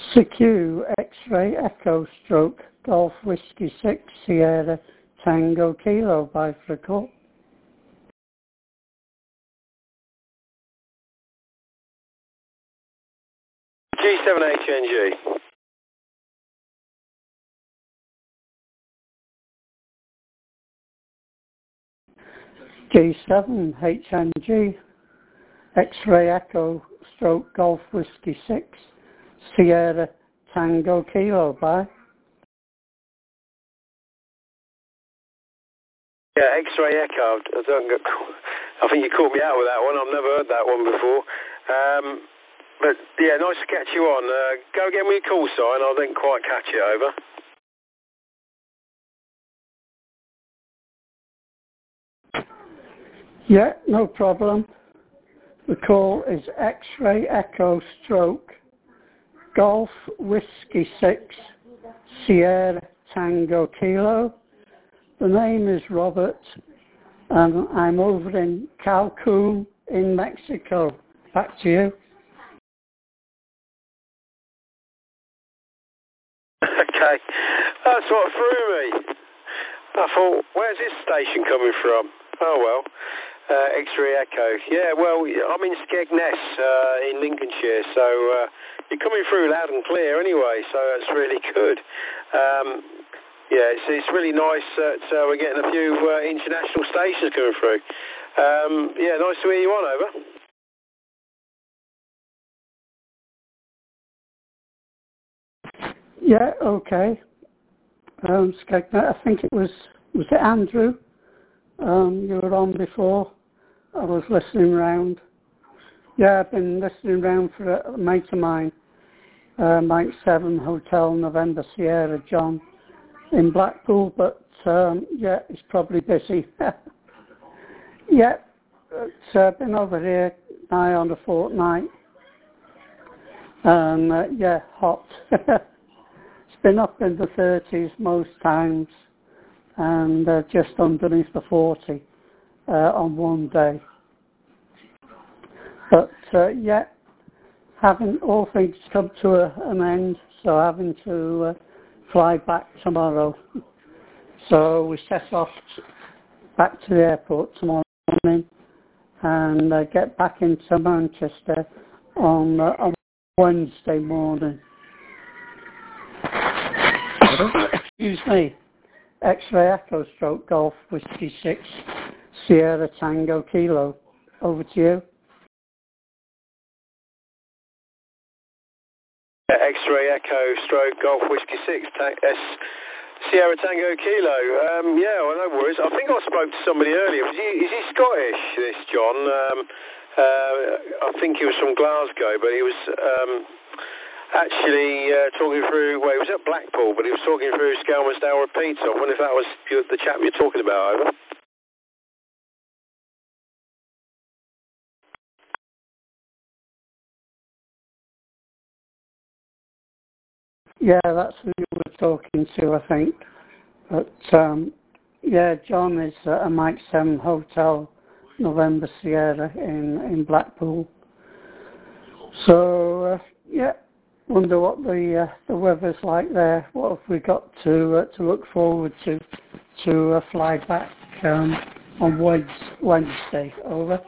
CQ X-ray Echo Stroke Golf Whiskey 6 Sierra Tango Kilo bifocal. G7HNG. G7HNG X-ray Echo Stroke Golf Whiskey 6 Sierra Tango Kilo by. Yeah, X-ray Echo. I think you caught me out with that one. I've never heard that one before. But yeah, nice to catch you on. Go again with your call sign. I didn't quite catch it, over. Yeah, no problem. The call is X-ray Echo Stroke Golf Whiskey 6 Sierra Tango Kilo. The name is Robert and I'm over in Cancun in Mexico. Back to you. Okay, that's what threw me. I thought, where's this station coming from? Oh well, X-ray Echo. Yeah, well, I'm in Skegness in Lincolnshire, so you're coming through loud and clear anyway, so that's really good. Yeah, it's really nice that we're getting a few international stations coming through. Yeah, nice to hear you on, over. Yeah, okay. Skegness, I think it was it Andrew? You were on before. I was listening round. Yeah, I've been listening round for a mate of mine, Mike 7 Hotel November Sierra John in Blackpool, but yeah, he's probably busy. Yeah, it's been over here nigh on a fortnight, and yeah, hot. It's been up in the 30s most times, and just underneath the 40 on one day. But yeah, having all things come to an end, so having to fly back tomorrow. So we set off back to the airport tomorrow morning and get back into Manchester on Wednesday morning. Excuse me. X-ray Echo Stroke Golf Whiskey 6 Sierra Tango Kilo. Over to you. X-ray Echo Stroke Golf Whiskey 6 Sierra Tango Kilo. Yeah, well, no worries. I think I spoke to somebody earlier. Is he Scottish, this John? I think he was from Glasgow, but he was actually talking through, well, he was at Blackpool, but he was talking through Skelmersdale Repeater. I wonder if that was the chap you're talking about, over. Yeah, that's who you were talking to, I think. But yeah, John is at a Mike 7 Hotel November Sierra in Blackpool. So yeah, wonder what the weather's like there. What have we got to look forward to fly back on Wednesday? Over.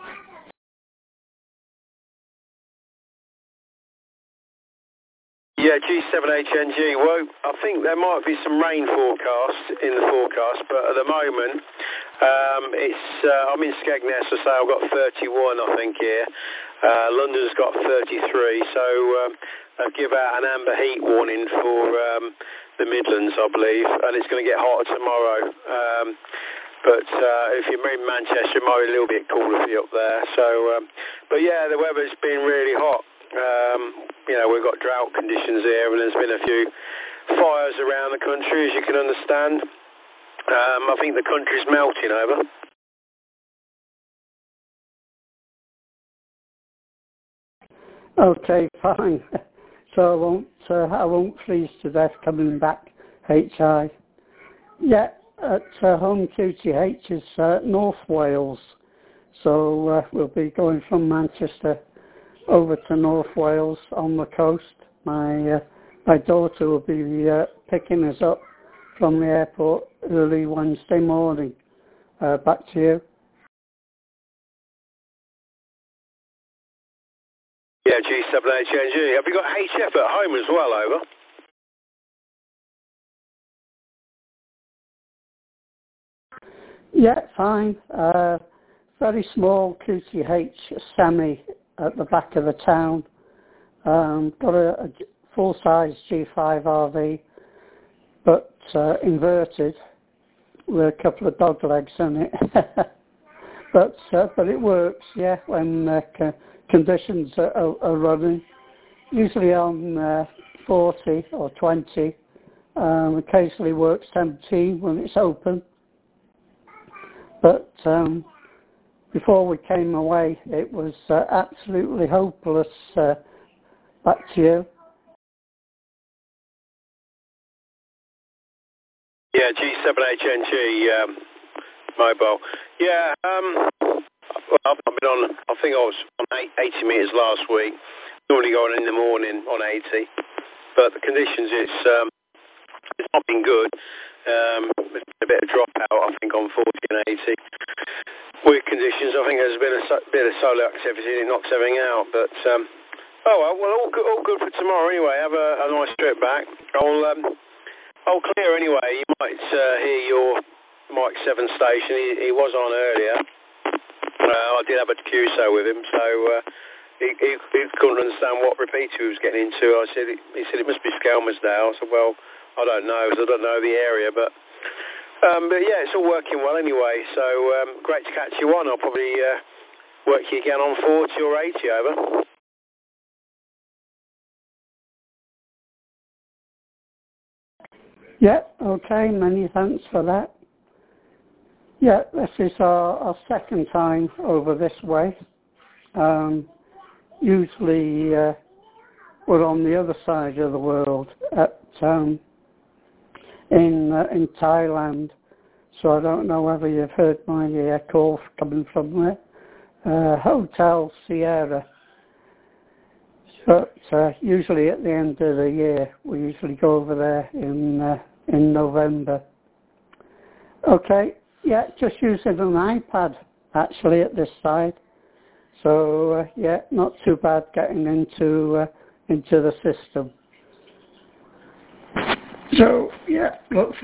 Yeah, G7HNG. Well, I think there might be some rain forecast in the forecast, but at the moment, I'm in Skegness, so I've got 31, I think, here. London's got 33, so they'll give out an amber heat warning for the Midlands, I believe, and it's going to get hotter tomorrow. But if you're in Manchester, it might be a little bit cooler for you up there. So, but yeah, the weather's been really hot. You know, we've got drought conditions here, and there's been a few fires around the country, as you can understand. I think the country's melting, over. Okay, fine. So I won't freeze to death coming back. HI. Yeah, at home QTH is North Wales. So we'll be going from Manchester over to North Wales on the coast. My my daughter will be picking us up from the airport early Wednesday morning. Back to you. Yeah, G7HNG. Have you got HF at home as well, over? Yeah, fine. Very small QTH semi at the back of the town. Got a full-size G5 RV, but inverted with a couple of dog legs in it. but it works, yeah, when conditions are running. Usually on 40 or 20. Occasionally works 17 when it's open. But before we came away, it was absolutely hopeless. Back to you. Yeah, G7HNG mobile. Yeah, well, I've been on, I think I was on 80 metres last week. Normally going in the morning on 80. But the conditions, it's not been good. There's been a bit of dropout, I think, on 40 and 80. Weird conditions. I think there's been a bit of solar activity and it knocks everything out. But, oh, well, all good for tomorrow anyway. Have a nice trip back. I'll clear anyway. You might hear your Mike 7 station. He was on earlier. I did have a QSO with him, so he couldn't understand what repeater he was getting into. He said it must be Skelmersdale. I said, well, I don't know, because I don't know the area, but yeah, it's all working well anyway. So great to catch you on. I'll probably work you again on 40 or 80, over. Yeah, okay, many thanks for that. Yeah, this is our second time over this way. Usually we're on the other side of the world in Thailand, so I don't know whether you've heard my call coming from there. Hotel Sierra. But usually at the end of the year, we usually go over there in November. Okay, yeah, just using an iPad actually at this side. So yeah, not too bad getting into the system. So yeah, look